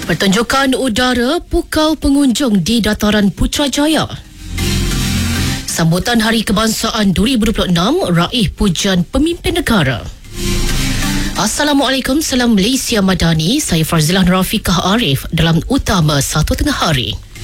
Pertunjukan udara pukau pengunjung di Dataran Putrajaya. Sambutan Hari Kebangsaan 2026 raih pujian pemimpin negara. Assalamualaikum, salam Malaysia Madani. Saya Farzilah Rafiqah Arif dalam Utama 1 Tengah Hari.